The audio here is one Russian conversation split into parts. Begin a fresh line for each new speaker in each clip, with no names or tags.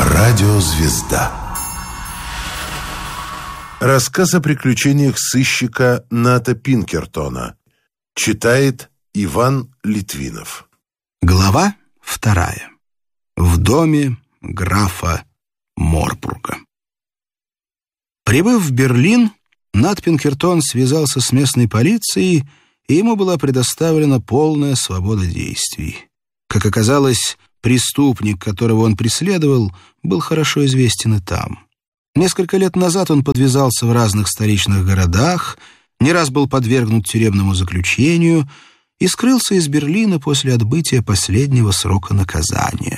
Радиозвезда. Рассказ о приключениях сыщика Ната Пинкертона. Читает Иван Литвинов.
Глава 2. В доме графа Морбурга. Прибыв в Берлин, Нат Пинкертон связался с местной полицией, и ему была предоставлена полная свобода действий. Как оказалось, преступник, которого он преследовал, был хорошо известен и там. Несколько лет назад он подвязался в разных столичных городах, не раз был подвергнут тюремному заключению и скрылся из Берлина после отбытия последнего срока наказания.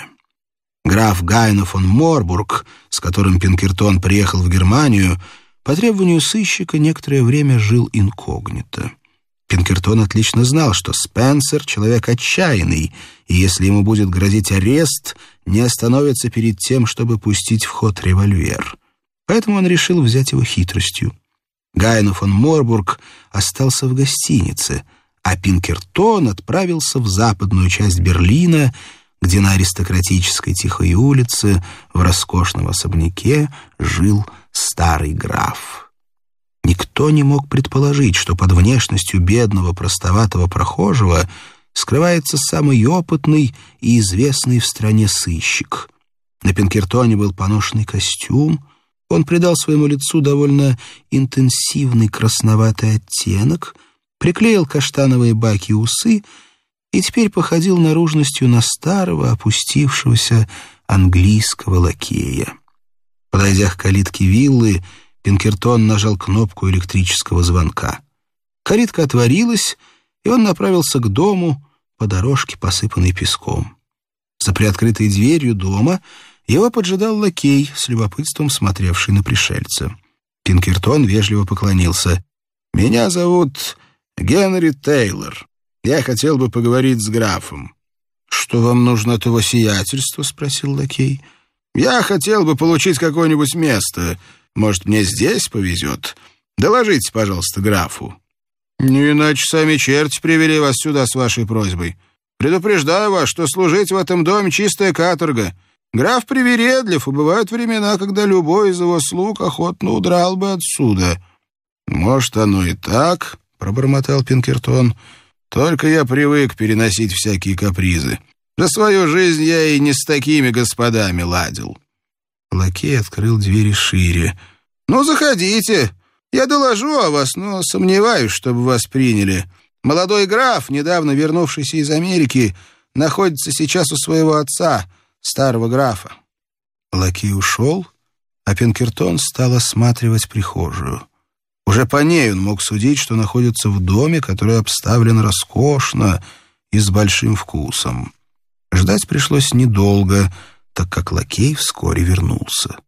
Граф Гайно фон Морбург, с которым Пинкертон приехал в Германию, по требованию сыщика некоторое время жил инкогнито. Пинкертон отлично знал, что Спенсер — человек отчаянный, и если ему будет грозить арест, не остановится перед тем, чтобы пустить в ход револьвер. Поэтому он решил взять его хитростью. Гайно фон Морбург остался в гостинице, а Пинкертон отправился в западную часть Берлина, где на аристократической тихой улице в роскошном особняке жил старый граф. Никто не мог предположить, что под внешностью бедного простоватого прохожего скрывается самый опытный и известный в стране сыщик. На Пинкертоне был поношенный костюм, он придал своему лицу довольно интенсивный красноватый оттенок, приклеил каштановые баки и усы и теперь походил наружностью на старого опустившегося английского лакея. Подойдя к калитке виллы, Пинкертон нажал кнопку электрического звонка. Калитка отворилась, и он направился к дому по дорожке, посыпанной песком. За приоткрытой дверью дома его поджидал лакей, с любопытством смотревший на пришельца. Пинкертон вежливо поклонился. «Меня зовут Генри Тейлор. Я хотел бы поговорить с графом». «Что вам нужно от его сиятельства?» — спросил лакей. «Я хотел бы получить какое-нибудь место. Может, мне здесь повезет? Доложите, пожалуйста, графу». «Не иначе сами черти привели вас сюда с вашей просьбой. Предупреждаю вас, что служить в этом доме чистая каторга. Граф привередлив, и бывают времена, когда любой из его слуг охотно удрал бы отсюда». «Может, оно и так», — пробормотал Пинкертон. «Только я привык переносить всякие капризы. За свою жизнь я и не с такими господами ладил». Лакей открыл двери шире. «Ну, заходите. Я доложу о вас, но сомневаюсь, чтобы вас приняли. Молодой граф, недавно вернувшийся из Америки, находится сейчас у своего отца, старого графа». Лакей ушел, а Пинкертон стал осматривать прихожую. Уже по ней он мог судить, что находится в доме, который обставлен роскошно и с большим вкусом. Ждать пришлось недолго, так как лакей вскоре вернулся.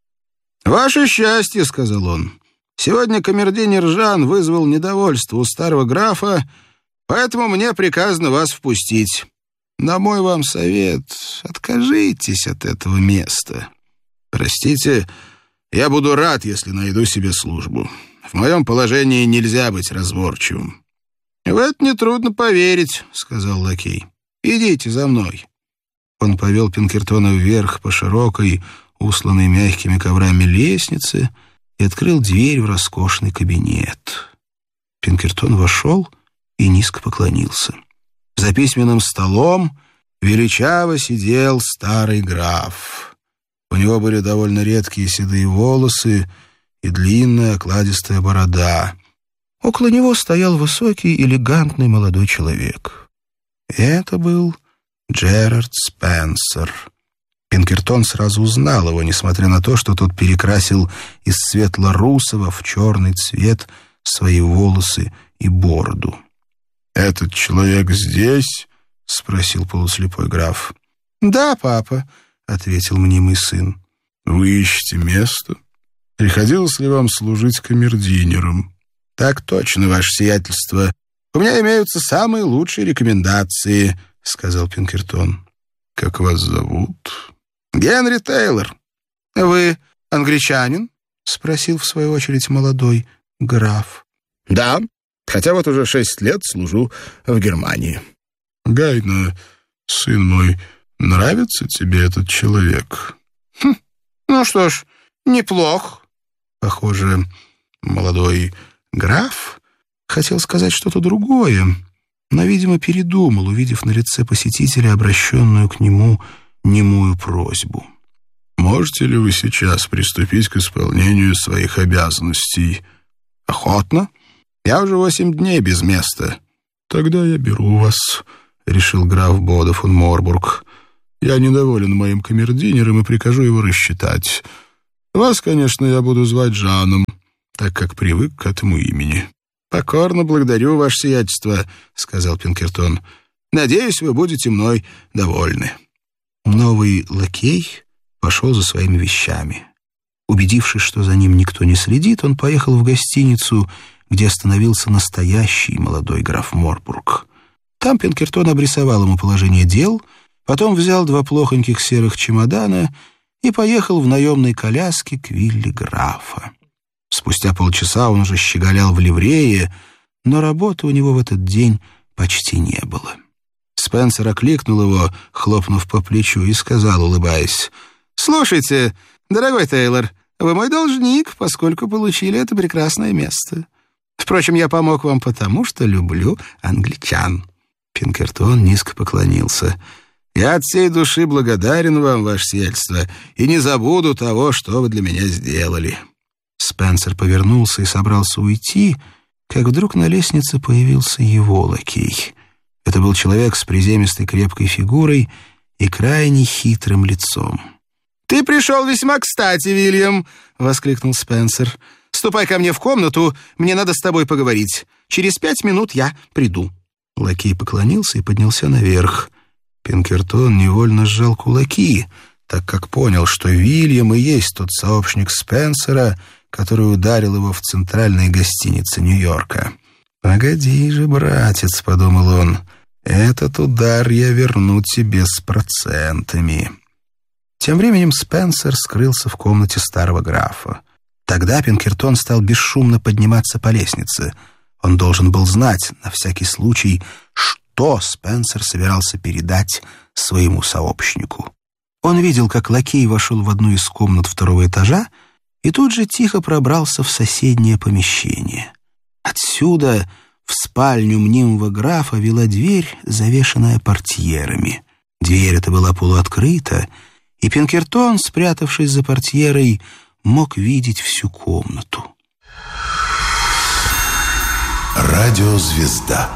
«Ваше счастье», — сказал он. «Сегодня камердинер Жан вызвал недовольство у старого графа, поэтому мне приказано вас впустить. На мой вам совет — откажитесь от этого места. Простите, я буду рад, если найду себе службу. В моем положении нельзя быть разборчивым». «В это нетрудно поверить», — сказал лакей. «Идите за мной». Он повел Пинкертона вверх по широкой, усланной мягкими коврами лестнице и открыл дверь в роскошный кабинет. Пинкертон вошел и низко поклонился. За письменным столом величаво сидел старый граф. У него были довольно редкие седые волосы и длинная окладистая борода. Около него стоял высокий, элегантный молодой человек. Это был Джерард Спенсер. Пинкертон сразу узнал его, несмотря на то, что тот перекрасил из светло-русого в черный цвет свои волосы и бороду. «Этот человек здесь?» — спросил полуслепой граф. «Да, папа», — ответил мнимый сын. «Вы ищете место? Приходилось ли вам служить камердинером?» «Так точно, ваше сиятельство. У меня имеются самые лучшие рекомендации», — сказал Пинкертон. «Как вас зовут?» «Генри Тейлор». «Вы англичанин?» — спросил в свою очередь молодой граф. «Да, хотя вот уже 6 лет служу в Германии». «Гайно, сын мой, нравится тебе этот человек?» Ну что ж, неплох. Похоже, молодой граф хотел сказать что-то другое, но, видимо, передумал, увидев на лице посетителя обращенную к нему немую просьбу. «Можете ли вы сейчас приступить к исполнению своих обязанностей?» «Охотно. Я уже 8 дней без места». «Тогда я беру вас», — решил граф Бодо фон Морбург. «Я недоволен моим камердинером и прикажу его рассчитать. Вас, конечно, я буду звать Жаном, так как привык к этому имени». «Покорно благодарю, ваше сиятельство», — сказал Пинкертон. «Надеюсь, вы будете мной довольны». Новый лакей пошел за своими вещами. Убедившись, что за ним никто не следит, он поехал в гостиницу, где остановился настоящий молодой граф Морбург. Там Пинкертон обрисовал ему положение дел, потом взял 2 плохоньких серых чемодана и поехал в наемной коляске к вилле графа. Спустя полчаса он уже щеголял в ливрее, но работы у него в этот день почти не было. Спенсер окликнул его, хлопнув по плечу, и сказал, улыбаясь: «Слушайте, дорогой Тейлор, вы мой должник, поскольку получили это прекрасное место. Впрочем, я помог вам потому, что люблю англичан». Пинкертон низко поклонился. «Я от всей души благодарен вам, ваше сиятельство, и не забуду того, что вы для меня сделали». Спенсер повернулся и собрался уйти, как вдруг на лестнице появился его лакей. Это был человек с приземистой крепкой фигурой и крайне хитрым лицом. «Ты пришел весьма кстати, Вильям!» — воскликнул Спенсер. «Ступай ко мне в комнату, мне надо с тобой поговорить. Через 5 минут я приду». Лакей поклонился и поднялся наверх. Пинкертон невольно сжал кулаки, так как понял, что Вильям и есть тот сообщник Спенсера, который ударил его в центральной гостинице Нью-Йорка. «Погоди же, братец», — подумал он, — «этот удар я верну тебе с процентами». Тем временем Спенсер скрылся в комнате старого графа. Тогда Пинкертон стал бесшумно подниматься по лестнице. Он должен был знать, на всякий случай, что Спенсер собирался передать своему сообщнику. Он видел, как лакей вошел в одну из комнат 2-го этажа и тут же тихо пробрался в соседнее помещение. Отсюда в спальню мнимого графа вела дверь, завешенная портьерами. Дверь эта была полуоткрыта, и Пинкертон, спрятавшись за портьерой, мог видеть всю комнату.
Радиозвезда.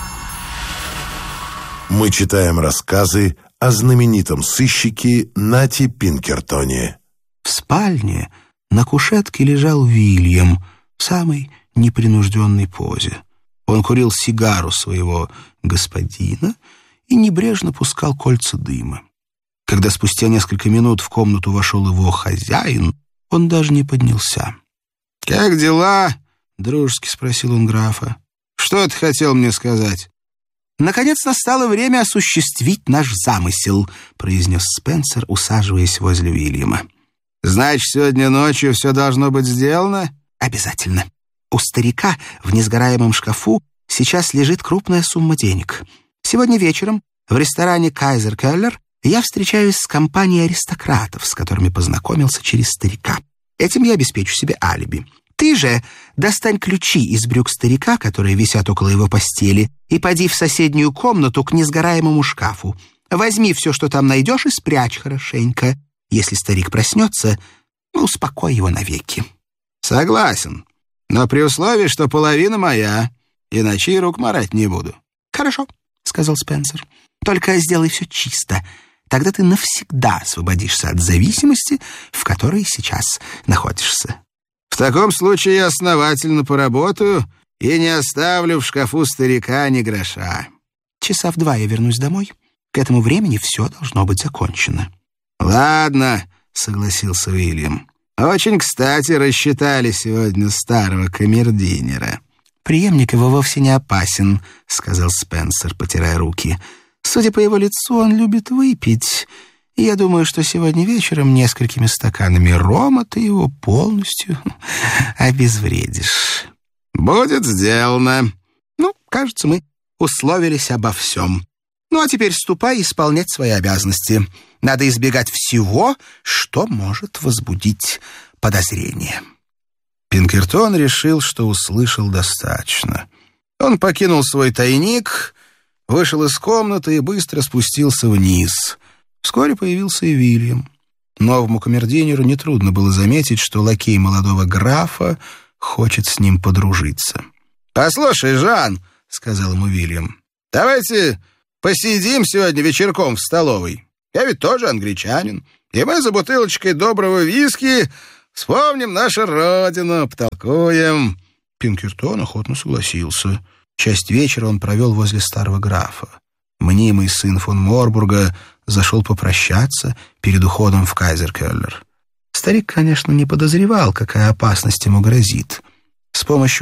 Мы читаем рассказы о знаменитом сыщике Нате Пинкертоне.
В спальне на кушетке лежал Вильям в самой непринужденной позе. Он курил сигару своего господина и небрежно пускал кольца дыма. Когда спустя несколько минут в комнату вошел его хозяин, он даже не поднялся. «Как дела?» — дружески спросил он графа. «Что ты хотел мне сказать?» «Наконец настало время осуществить наш замысел», — произнес Спенсер, усаживаясь возле Вильяма. «Значит, сегодня ночью все должно быть сделано?» «Обязательно. У старика в несгораемом шкафу сейчас лежит крупная сумма денег. Сегодня вечером в ресторане «Кайзер Келлер» я встречаюсь с компанией аристократов, с которыми познакомился через старика. Этим я обеспечу себе алиби. Ты же достань ключи из брюк старика, которые висят около его постели, и поди в соседнюю комнату к несгораемому шкафу. Возьми все, что там найдешь, и спрячь хорошенько. Если старик проснется, успокой его навеки». «Согласен, но при условии, что половина моя, иначе и рук марать не буду». «Хорошо», — сказал Спенсер. «Только сделай все чисто. Тогда ты навсегда освободишься от зависимости, в которой сейчас находишься». «В таком случае я основательно поработаю и не оставлю в шкафу старика ни гроша». «Часа в 2 я вернусь домой. К этому времени все должно быть закончено». «Ладно», — согласился Уильям. «Очень кстати рассчитали сегодня старого камердинера». «Преемник его вовсе не опасен», — сказал Спенсер, потирая руки. «Судя по его лицу, он любит выпить. И я думаю, что сегодня вечером несколькими стаканами рома ты его полностью обезвредишь». «Будет сделано». «Ну, кажется, мы условились обо всем. Ну, а теперь ступай исполнять свои обязанности. Надо избегать всего, что может возбудить подозрение». Пинкертон решил, что услышал достаточно. Он покинул свой тайник, вышел из комнаты и быстро спустился вниз. Вскоре появился и Вильям. Новому камердинеру нетрудно было заметить, что лакей молодого графа хочет с ним подружиться. «Послушай, Жан», — сказал ему Вильям, — «давайте посидим сегодня вечерком в столовой. Я ведь тоже англичанин, и мы за бутылочкой доброго виски вспомним нашу родину, потолкуем». Пинкертон охотно согласился. Часть вечера он провел возле старого графа. Мнимый сын фон Морбурга зашел попрощаться перед уходом в Кайзеркеллер. Старик, конечно, не подозревал, какая опасность ему грозит. С помощью